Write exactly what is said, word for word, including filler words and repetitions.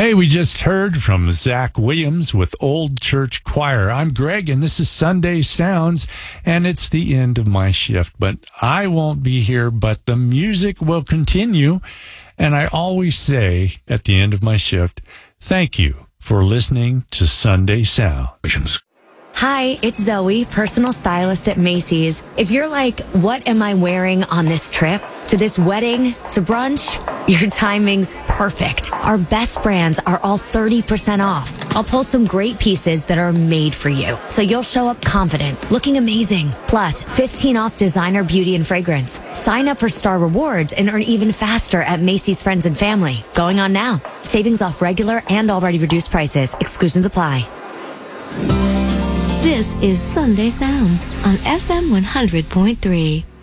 Hey, we just heard from Zach Williams with Old Church Choir. I'm Greg, and this is Sunday Sounds, and it's the end of my shift. But I won't be here, but the music will continue. And I always say at the end of my shift, thank you for listening to Sunday Sounds. Hi, it's Zoe, personal stylist at Macy's. If you're like, what am I wearing on this trip? To this wedding? To brunch? Your timing's perfect. Our best brands are all thirty percent off. I'll pull some great pieces that are made for you, so you'll show up confident, looking amazing. Plus, fifteen off designer beauty and fragrance. Sign up for Star Rewards and earn even faster at Macy's Friends and Family. Going on now. Savings off regular and already reduced prices. Exclusions apply. This is Sunday Sounds on F M one hundred point three.